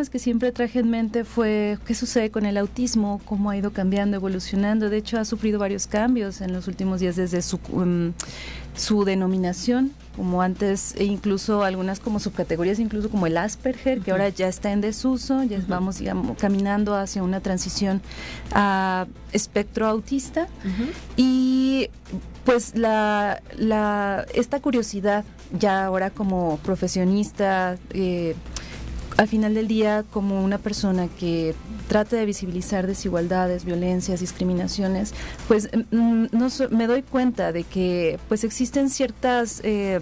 temas que siempre traje en mente fue qué sucede con el autismo, cómo ha ido cambiando, evolucionando. De hecho, ha sufrido varios cambios en los últimos días desde su denominación, como antes, e incluso algunas como subcategorías, incluso como el Asperger, que ahora ya está en desuso, ya vamos, digamos, caminando hacia una transición a espectro autista. Y pues esta curiosidad ya ahora como profesionista, al final del día como una persona que trata de visibilizar desigualdades, violencias, discriminaciones, pues me doy cuenta de que pues existen ciertas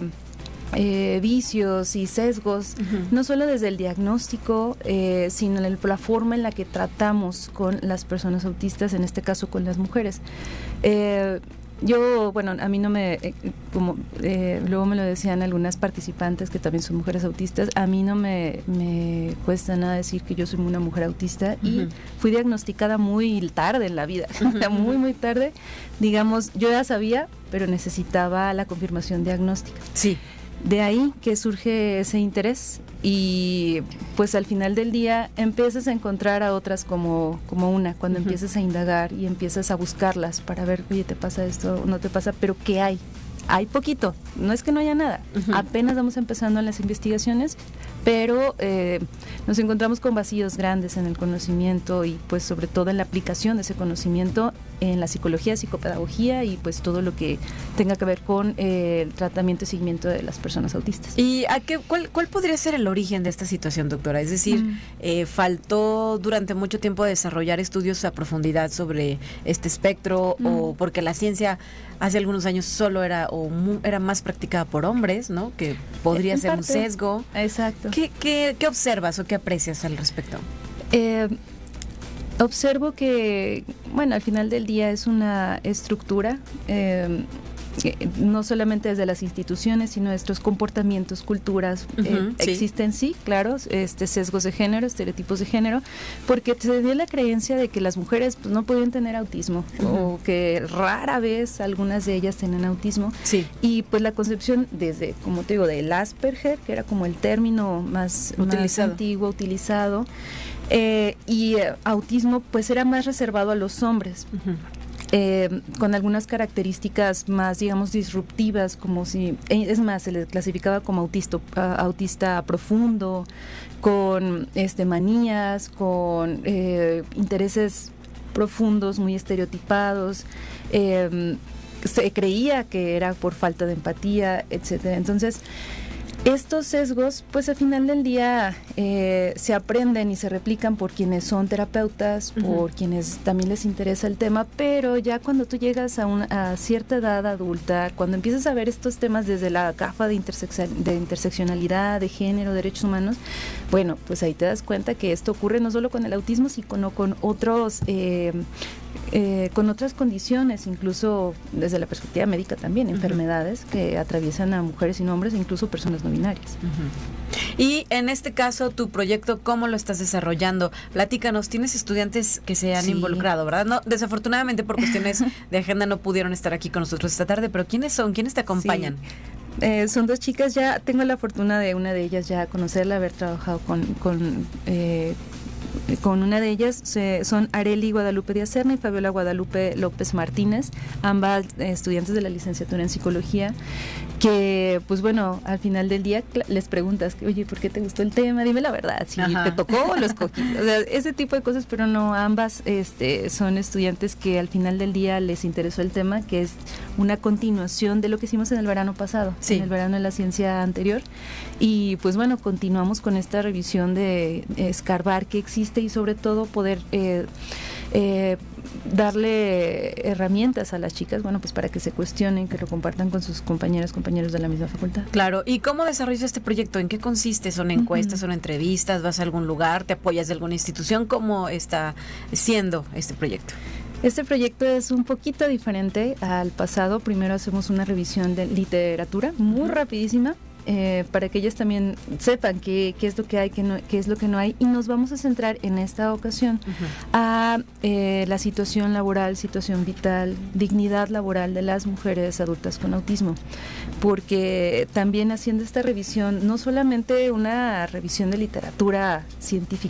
vicios y sesgos, no solo desde el diagnóstico, sino la forma en la que tratamos con las personas autistas, en este caso con las mujeres. Yo, bueno, a mí no me, luego me lo decían algunas participantes que también son mujeres autistas, a mí no me cuesta nada decir que yo soy una mujer autista y fui diagnosticada muy tarde en la vida, muy, muy tarde. Digamos, yo ya sabía, pero necesitaba la confirmación diagnóstica. Sí. De ahí que surge ese interés y pues al final del día empiezas a encontrar a otras como una, cuando empiezas a indagar y empiezas a buscarlas para ver, oye, ¿te pasa esto? ¿No te pasa? Pero ¿qué hay? Hay poquito, no es que no haya nada, apenas vamos empezando en las investigaciones, pero nos encontramos con vacíos grandes en el conocimiento y pues sobre todo en la aplicación de ese conocimiento en la psicología, psicopedagogía y pues todo lo que tenga que ver con el tratamiento y seguimiento de las personas autistas. ¿Y cuál podría ser el origen de esta situación, doctora? Es decir, ¿faltó durante mucho tiempo desarrollar estudios a profundidad sobre este espectro o porque la ciencia hace algunos años solo era más practicada por hombres, ¿no? Que podría ser un sesgo. Exacto. ¿Qué observas o qué aprecias al respecto? Observo que, bueno, al final del día es una estructura, no solamente desde las instituciones, sino estos comportamientos, culturas, existen sí, claro, sesgos de género, estereotipos de género, porque se dio la creencia de que las mujeres pues, no podían tener autismo o que rara vez algunas de ellas tenían autismo. Sí. Y pues la concepción desde, como te digo, del Asperger, que era como el término más antiguo, utilizado, y autismo pues era más reservado a los hombres. Con algunas características más, digamos, disruptivas, como si, es más, se le clasificaba como autista profundo, con manías, con intereses profundos, muy estereotipados, se creía que era por falta de empatía, etcétera. Entonces, estos sesgos, pues al final del día se aprenden y se replican por quienes son terapeutas, por quienes también les interesa el tema, pero ya cuando tú llegas a cierta edad adulta, cuando empiezas a ver estos temas desde la gafa de interseccionalidad, de género, derechos humanos, bueno, pues ahí te das cuenta que esto ocurre no solo con el autismo, sino con otros con otras condiciones, incluso desde la perspectiva médica también, enfermedades que atraviesan a mujeres y hombres e incluso personas no binarias. Y en este caso, tu proyecto, ¿cómo lo estás desarrollando? Platícanos, tienes estudiantes que se han involucrado, ¿verdad? No, desafortunadamente por cuestiones de agenda no pudieron estar aquí con nosotros esta tarde, pero ¿quiénes son? ¿Quiénes te acompañan? Son dos chicas, ya tengo la fortuna de una de ellas ya conocerla, haber trabajado con una de ellas, son Arely Guadalupe de Acerna y Fabiola Guadalupe López Martínez, ambas estudiantes de la licenciatura en psicología, que pues bueno, al final del día les preguntas, oye, ¿por qué te gustó el tema? Dime la verdad, si te tocó o lo escogí. O sea, ese tipo de cosas, pero no, ambas son estudiantes que al final del día les interesó el tema, que es una continuación de lo que hicimos en el verano pasado, en el verano de la ciencia anterior, y pues bueno, continuamos con esta revisión de escarbar qué existe y sobre todo poder darle herramientas a las chicas, bueno, pues para que se cuestionen, que lo compartan con sus compañeros de la misma facultad. Claro, ¿y cómo desarrollas este proyecto? ¿En qué consiste? ¿Son encuestas, son entrevistas? ¿Vas a algún lugar? ¿Te apoyas de alguna institución? ¿Cómo está siendo este proyecto? Este proyecto es un poquito diferente al pasado. Primero hacemos una revisión de literatura muy rapidísima, para que ellas también sepan qué es lo que hay, qué es lo que no hay, y nos vamos a centrar en esta ocasión a la situación laboral, situación vital, dignidad laboral de las mujeres adultas con autismo, porque también haciendo esta revisión, no solamente una revisión de literatura científica,